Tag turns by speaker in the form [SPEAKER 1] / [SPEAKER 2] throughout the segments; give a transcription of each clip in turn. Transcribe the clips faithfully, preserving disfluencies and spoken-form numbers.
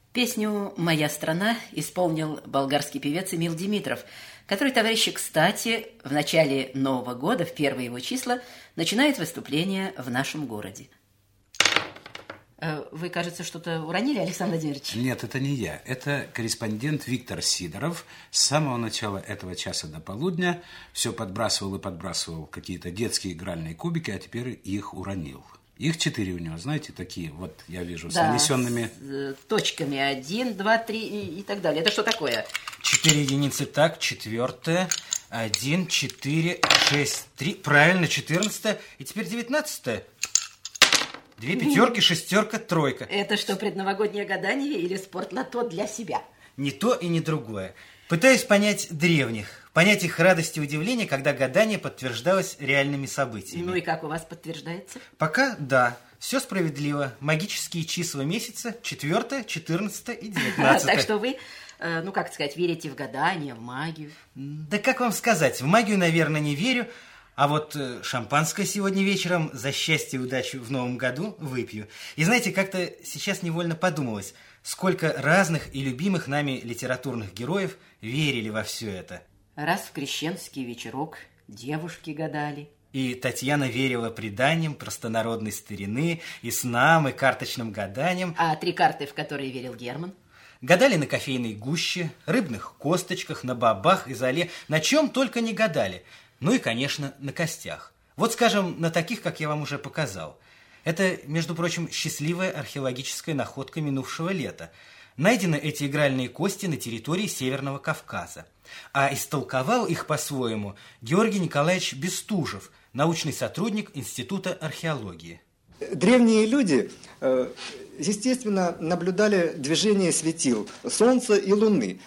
[SPEAKER 1] Песню «Моя страна» исполнил болгарский певец Эмил Димитров, который, товарищи, кстати, в начале Нового года, в первые его числа, начинает выступление в нашем городе. Вы, кажется, что-то уронили, Александр Владимирович?
[SPEAKER 2] Нет, это не я. Это корреспондент Виктор Сидоров. С самого начала этого часа до полудня все подбрасывал и подбрасывал какие-то детские игральные кубики, а теперь их уронил. Их четыре у него, знаете, такие, вот я вижу, с
[SPEAKER 1] да,
[SPEAKER 2] нанесенными...
[SPEAKER 1] с точками. Один, два, три и, и так далее. Это что такое?
[SPEAKER 3] Четыре единицы, так, четвертое. Один, четыре, шесть, три. Правильно, четырнадцатое. И теперь девятнадцатое. Две пятерки, шестерка, тройка.
[SPEAKER 1] Это что, предновогоднее гадание или спортлото для себя?
[SPEAKER 3] Не то и не другое. Пытаюсь понять древних, понять их радость и удивление, когда гадание подтверждалось реальными событиями.
[SPEAKER 1] Ну и как у вас подтверждается?
[SPEAKER 3] Пока да, все справедливо. Магические числа месяца четвертое, четырнадцатое и девятнадцатое.
[SPEAKER 1] Так что вы, ну как сказать, верите в гадание, в магию?
[SPEAKER 3] Да как вам сказать, в магию, наверное, не верю. А вот шампанское сегодня вечером за счастье и удачу в новом году выпью. И знаете, как-то сейчас невольно подумалось, сколько разных и любимых нами литературных героев верили во все это.
[SPEAKER 1] Раз в крещенский вечерок девушки гадали.
[SPEAKER 3] И Татьяна верила преданиям простонародной старины, и снам, и карточным гаданиям.
[SPEAKER 1] А три карты, в которые верил Герман?
[SPEAKER 3] Гадали на кофейной гуще, рыбных косточках, на бобах и золе, на чем только не гадали. Ну и, конечно, на костях. Вот, скажем, на таких, как я вам уже показал. Это, между прочим, счастливая археологическая находка минувшего лета. Найдены эти игральные кости на территории Северного Кавказа. А истолковал их по-своему Георгий Николаевич Бестужев, научный сотрудник Института археологии.
[SPEAKER 4] Древние люди, естественно, наблюдали движение светил Солнца и Луны.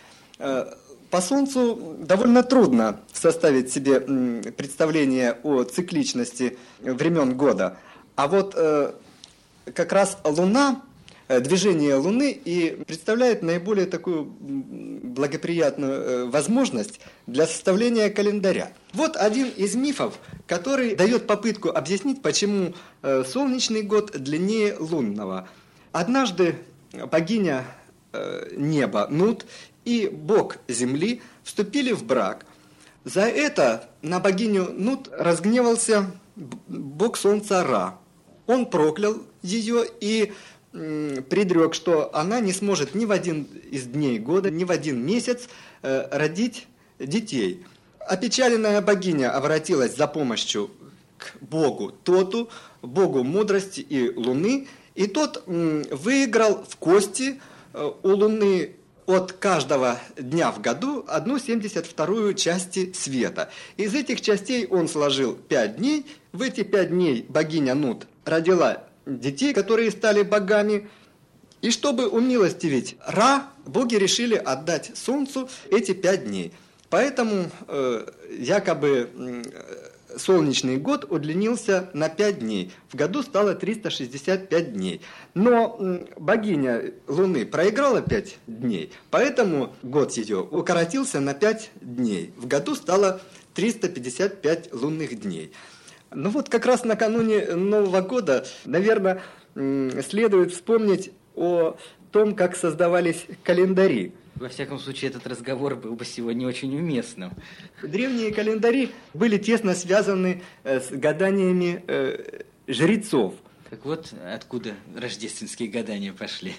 [SPEAKER 4] По Солнцу довольно трудно составить себе представление о цикличности времен года. А вот э, как раз Луна, движение Луны и представляет наиболее такую благоприятную э, возможность для составления календаря. Вот один из мифов, который дает попытку объяснить, почему э, солнечный год длиннее лунного. Однажды богиня э, неба Нут и бог земли вступили в брак. За это на богиню Нут разгневался бог солнца Ра. Он проклял ее и м, предрек, что она не сможет ни в один из дней года, ни в один месяц э, родить детей. Опечаленная богиня обратилась за помощью к богу Тоту, богу мудрости и луны, и тот м, выиграл в кости э, у луны от каждого дня в году одну семьдесят вторую части света. Из этих частей он сложил пять дней. В эти пять дней богиня Нут родила детей, которые стали богами. И чтобы умилостивить Ра, боги решили отдать Солнцу эти пять дней. Поэтому э, якобы э, солнечный год удлинился на пять дней. В году стало триста шестьдесят пять дней. Но э, богиня Луны проиграла пять дней, поэтому год ее укоротился на пять дней. В году стало триста пятьдесят пять лунных дней. Ну вот как раз накануне Нового года, наверное, э, следует вспомнить о том, как создавались календари.
[SPEAKER 5] Во всяком случае, этот разговор был бы сегодня очень уместным.
[SPEAKER 4] Древние календари были тесно связаны с гаданиями э, жрецов.
[SPEAKER 5] Так вот, откуда рождественские гадания пошли.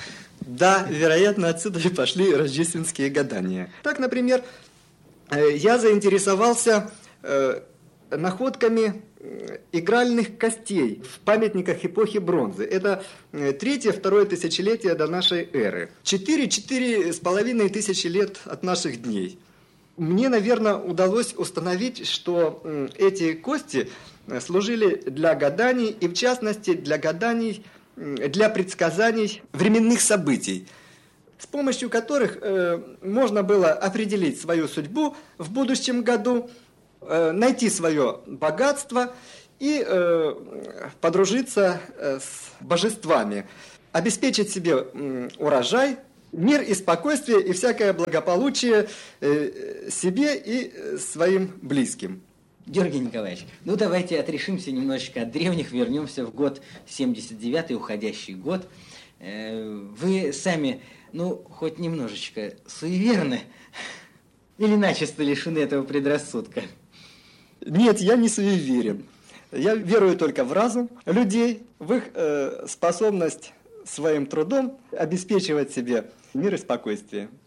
[SPEAKER 4] Да, вероятно, отсюда и пошли рождественские гадания. Так, например, я заинтересовался э, находками игральных костей в памятниках эпохи бронзы. Это третье-второе тысячелетие до нашей эры. Четыре-четыре с половиной тысячи лет от наших дней. Мне, наверное, удалось установить, что эти кости служили для гаданий, и в частности для гаданий, для предсказаний временных событий, с помощью которых э, можно было определить свою судьбу в будущем году, э, найти свое богатство и э, подружиться э, с божествами, обеспечить себе э, урожай, мир и спокойствие и всякое благополучие э, себе и своим близким.
[SPEAKER 5] Георгий Николаевич, ну давайте отрешимся немножечко от древних, вернемся в год семьдесят девятый, уходящий год. Вы сами, ну, хоть немножечко суеверны или начисто лишены этого предрассудка?
[SPEAKER 4] Нет, я не суеверен. Я верую только в разум людей, в их э, способность своим трудом обеспечивать себе мир и спокойствие.